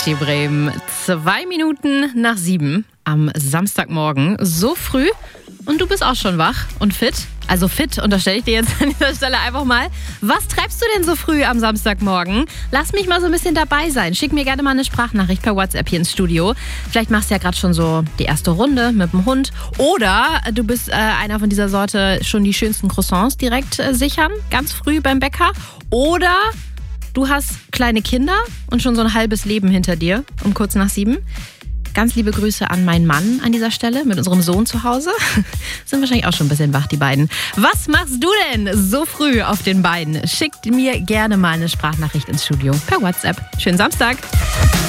RT Bremen. 2 Minuten nach 7 am Samstagmorgen. So früh und du bist auch schon wach und fit. Also fit unterstelle ich dir jetzt an dieser Stelle einfach mal. Was treibst du denn so früh am Samstagmorgen? Lass mich mal so ein bisschen dabei sein. Schick mir gerne mal eine Sprachnachricht per WhatsApp hier ins Studio. Vielleicht machst du ja gerade schon so die erste Runde mit dem Hund. Oder du bist einer von dieser Sorte, schon die schönsten Croissants direkt sichern, ganz früh beim Bäcker. Oder du hast kleine Kinder und schon so ein halbes Leben hinter dir, um kurz nach 7. Ganz liebe Grüße an meinen Mann an dieser Stelle mit unserem Sohn zu Hause. Sind wahrscheinlich auch schon ein bisschen wach, die beiden. Was machst du denn so früh auf den Beinen? Schickt mir gerne mal eine Sprachnachricht ins Studio per WhatsApp. Schönen Samstag.